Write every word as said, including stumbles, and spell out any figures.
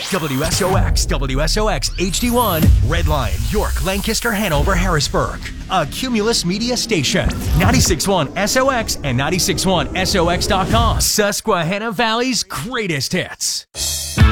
W S O X, W S O X H D one, Red Lion, York, Lancaster, Hanover, Harrisburg. A Cumulus Media station. ninety-six point one S O X and ninety-six point one S O X dot com. Susquehanna Valley's greatest hits.